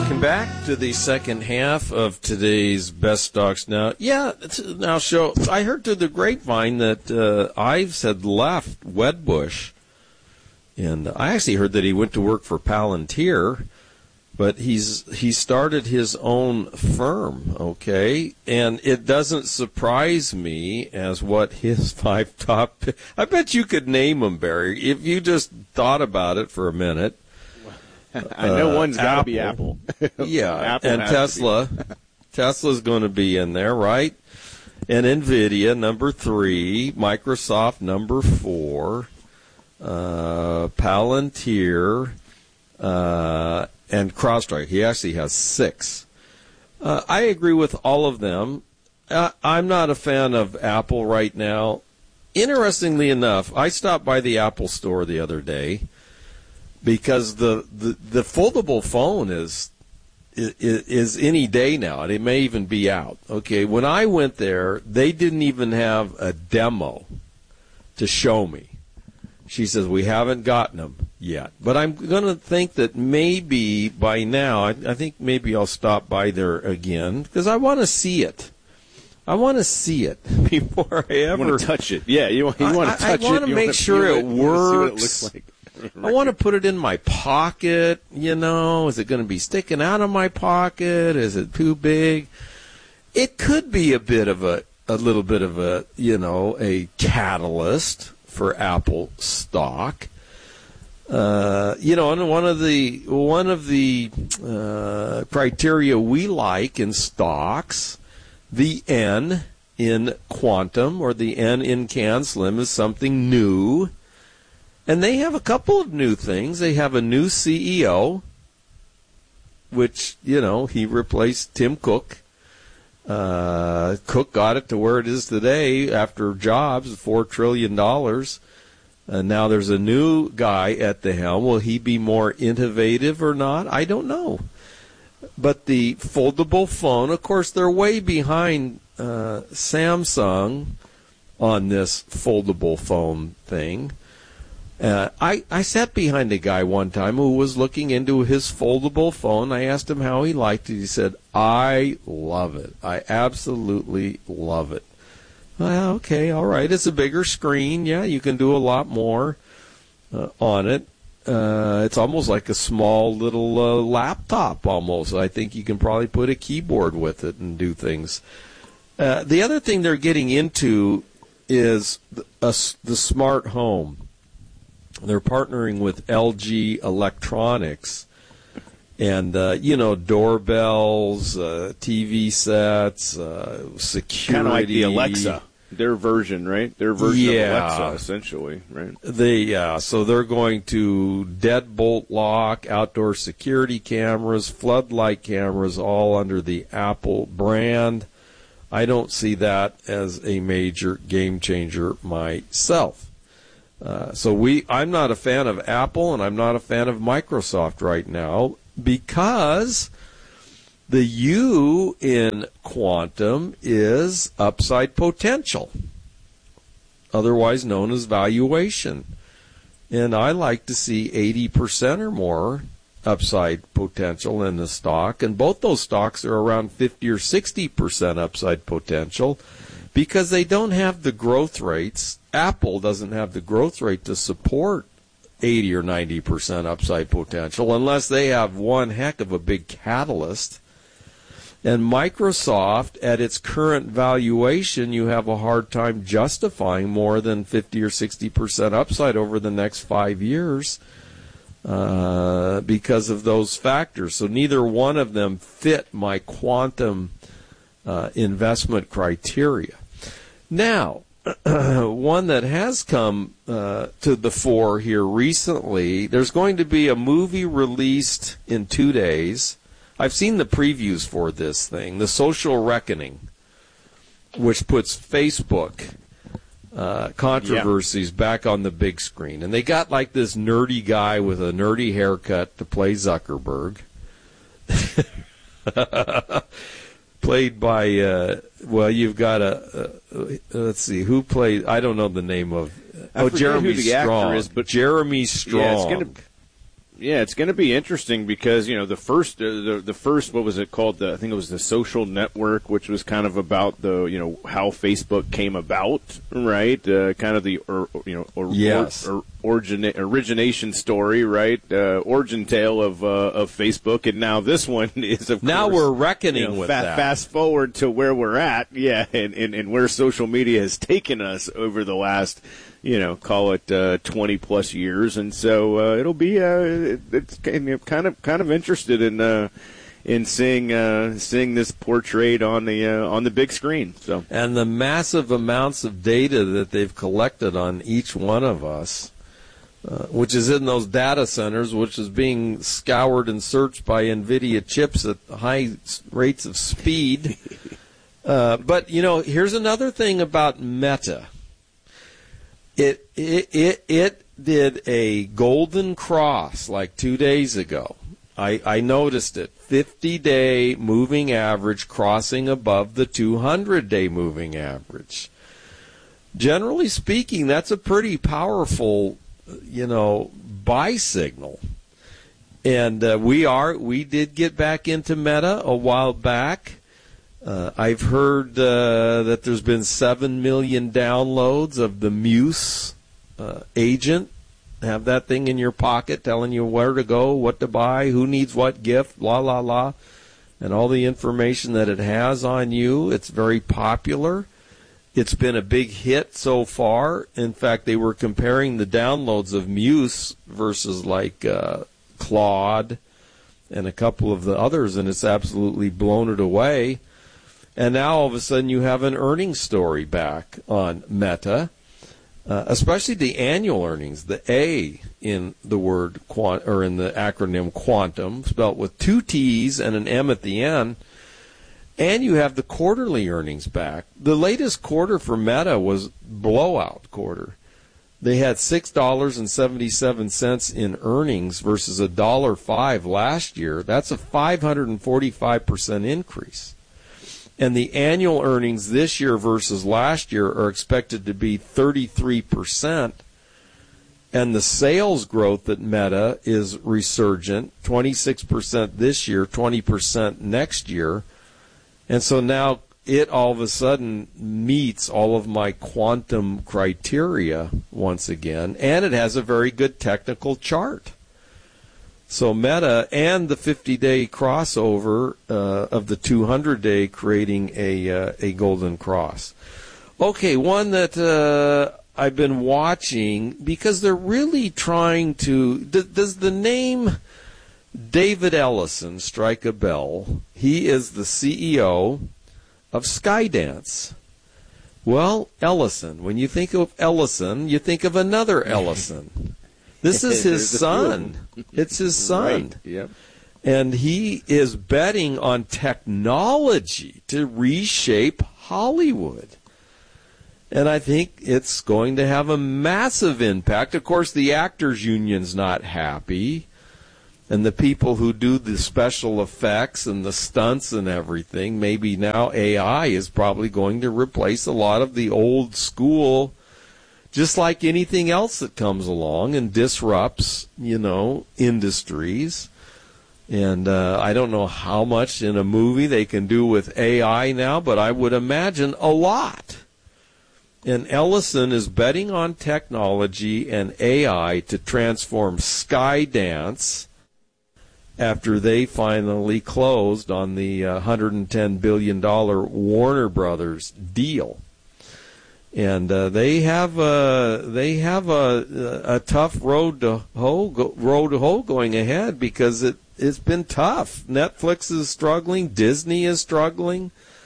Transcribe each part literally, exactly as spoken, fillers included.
Welcome back to the second half of today's Best Stocks Now. Yeah, now show. I heard through the grapevine that uh, Ives had left Wedbush, and I actually heard that he went to work for Palantir, but he's he started his own firm. Okay, and it doesn't surprise me as what his five top. I bet you could name them, Barry, if you just thought about it for a minute. I know one's got to be Apple. Yeah, Apple and Tesla. Tesla's going to be in there, right? And NVIDIA, number three. Microsoft, number four. Uh, Palantir, uh, and CrowdStrike. He actually has six. Uh, I agree with all of them. Uh, I'm not a fan of Apple right now. Interestingly enough, I stopped by the Apple store the other day, because the, the, the foldable phone is, is is any day now, and it may even be out. Okay, when I went there, they didn't even have a demo to show me. She says, we haven't gotten them yet. But I'm going to think that maybe by now, I, I think maybe I'll stop by there again, because I want to see it. I want to see it before I ever... You want to touch it. Yeah, you, you want to touch it. I want to make sure it works. You want to see what it looks like. Right. I want to put it in my pocket, you know. Is it going to be sticking out of my pocket? Is it too big? It could be a bit of a, a little bit of a, you know, a catalyst for Apple stock. Uh, you know, and one of the, one of the uh, criteria we like in stocks, the N in quantum or the N in CanSlim is something new. And they have a couple of new things. They have a new C E O, which, you know, he replaced Tim Cook. Uh, Cook got it to where it is today after Jobs, four trillion dollars. And now there's a new guy at the helm. Will he be more innovative or not? I don't know. But the foldable phone, of course, they're way behind uh, Samsung on this foldable phone thing. Uh, I, I sat behind a guy one time who was looking into his foldable phone. I asked him how he liked it. He said, I love it. I absolutely love it. Well, okay, all right. It's a bigger screen. Yeah, you can do a lot more uh, on it. Uh, it's almost like a small little uh, laptop almost. I think you can probably put a keyboard with it and do things. Uh, the other thing they're getting into is the, a, the smart home. They're partnering with L G Electronics, and uh, you know, doorbells, uh, T V sets, uh, security. Kind of like the Alexa, their version, right? Their version yeah. of Alexa, essentially, right? They yeah. So they're going to deadbolt lock, outdoor security cameras, floodlight cameras, all under the Apple brand. I don't see that as a major game changer myself. Uh, so we, I'm not a fan of Apple, and I'm not a fan of Microsoft right now, because the U in quantum is upside potential, otherwise known as valuation. And I like to see eighty percent or more upside potential in the stock, and both those stocks are around fifty or sixty percent upside potential, because they don't have the growth rates. Apple doesn't have the growth rate to support eighty or ninety percent upside potential unless they have one heck of a big catalyst. And Microsoft, at its current valuation, you have a hard time justifying more than fifty or sixty percent upside over the next five years uh, because of those factors. So neither one of them fit my quantum uh, investment criteria. Now, one that has come uh, to the fore here recently, there's going to be a movie released in two days. I've seen the previews for this thing, The Social Reckoning, which puts Facebook uh, controversies yeah. back on the big screen. And they got like this nerdy guy with a nerdy haircut to play Zuckerberg. Played by, uh, well, you've got a, uh, let's see, who played, I don't know the name of, I oh, Jeremy who the Strong. Actor is, but Jeremy Strong. Yeah, it's gonna, Yeah, it's going to be interesting because, you know, the first, uh, the, the first, what was it called? The, I think it was the Social Network, which was kind of about the, you know, how Facebook came about, right? Uh, kind of the, or, you know, or, yes. or, or origina- origination story, right? Uh, origin tale of, uh, of Facebook. And now this one is, of now course, we're reckoning you know, with fa- that. Fast forward to where we're at, yeah, and, and, and where social media has taken us over the last, you know, call it uh, twenty plus years, and so uh, it'll be uh, it's kind of kind of interested in uh, in seeing uh, seeing this portrayed on the uh, on the big screen. So and the massive amounts of data that they've collected on each one of us, uh, which is in those data centers, which is being scoured and searched by NVIDIA chips at high rates of speed. uh, but you know, here's another thing about Meta. It, it it it did a golden cross like two days ago. I, I noticed it. fifty-day moving average crossing above the two hundred day moving average. Generally speaking, that's a pretty powerful, you know, buy signal. And uh, we are we did get back into Meta a while back. Uh, I've heard uh, that there's been seven million downloads of the Muse uh, agent. Have that thing in your pocket telling you where to go, what to buy, who needs what gift, la, la, la, and all the information that it has on you. It's very popular. It's been a big hit so far. In fact, they were comparing the downloads of Muse versus like uh, Claude and a couple of the others, and it's absolutely blown it away. And now all of a sudden you have an earnings story back on Meta, uh, especially the annual earnings, the A in the word quant or in the acronym quantum, spelled with two T's and an M at the end. And you have the quarterly earnings back. The latest quarter for Meta was blowout quarter. They had six dollars and seventy-seven cents in earnings versus one dollar and five cents last year. That's a five hundred forty-five percent increase. And the annual earnings this year versus last year are expected to be thirty-three percent. And the sales growth at Meta is resurgent, twenty-six percent this year, twenty percent next year. And so now it all of a sudden meets all of my quantum criteria once again. And it has a very good technical chart. So Meta and the fifty-day crossover uh, of the two hundred day creating a uh, a golden cross. Okay, one that uh, I've been watching because they're really trying to. Th- does the name David Ellison strike a bell? He is the C E O of Skydance. Well, Ellison. When you think of Ellison, you think of another Ellison. This is his son. It's his son. Right. Yep. And he is betting on technology to reshape Hollywood. And I think it's going to have a massive impact. Of course, the actors union's not happy. And the people who do the special effects and the stunts and everything, maybe now A I is probably going to replace a lot of the old school, just like anything else that comes along and disrupts, you know, industries. And uh, I don't know how much in a movie they can do with A I now, but I would imagine a lot. And Ellison is betting on technology and A I to transform Skydance after they finally closed on the uh, one hundred ten billion dollars Warner Brothers deal. And uh, they have a they have a, a tough road to hoe go, road to hoe going ahead because it it's been tough. Netflix is struggling, Disney is struggling,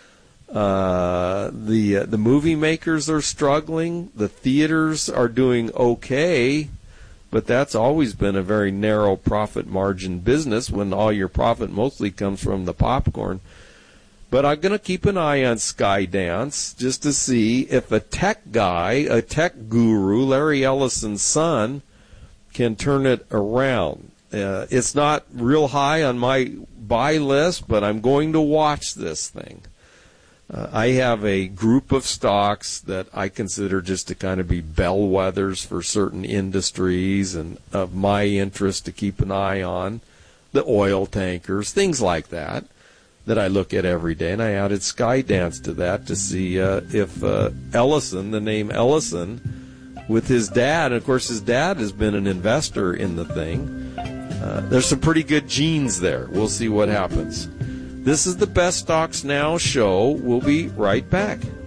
uh, the uh, the movie makers are struggling, the theaters are doing okay, but that's always been a very narrow profit margin business when all your profit mostly comes from the popcorn. But I'm going to keep an eye on Skydance just to see if a tech guy, a tech guru, Larry Ellison's son, can turn it around. Uh, it's not real high on my buy list, but I'm going to watch this thing Uh, I have a group of stocks that I consider just to kind of be bellwethers for certain industries and of my interest to keep an eye on, the oil tankers, things like that, that I look at every day. And I added Skydance to that to see uh, if uh, Ellison, the name Ellison, with his dad, and of course his dad has been an investor in the thing, uh, there's some pretty good genes there. We'll see what happens. This is the Best Stocks Now show. We'll be right back.